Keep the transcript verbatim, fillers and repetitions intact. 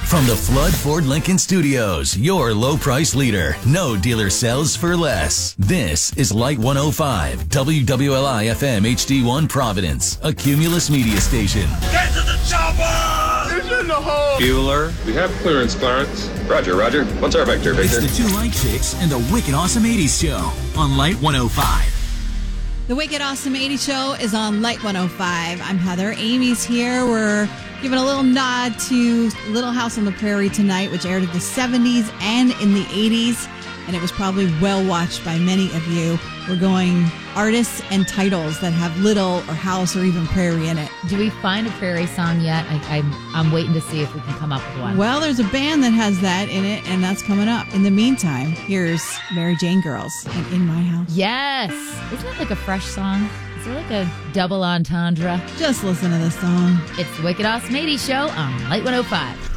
From the Flood Ford Lincoln Studios, your low price leader. No dealer sells for less. This is Light one oh five, W W L I F M H D one Providence, a Cumulus media station. Get to the chopper! It's in the hole! Bueller, we have clearance, Clarence. Roger, Roger. What's our vector, Victor? It's the Two Light Chicks and the Wicked Awesome eighties Show on Light one oh five. The Wicked Awesome eighties Show is on Light one oh five. I'm Heather. Amy's here. We're giving a little nod to Little House on the Prairie tonight, which aired in the seventies and in the eighties, and it was probably well watched by many of you. We're going artists and titles that have little or house or even prairie in it. Do we find a prairie song yet? I, I'm, I'm waiting to see if we can come up with one. Well, there's a band that has that in it, and that's coming up. In the meantime, here's Mary Jane Girls and In My House. Yes. Isn't it like a fresh song? Is there like a double entendre? Just listen to this song. It's the Wicked Awesome eighties Show on Light one oh five.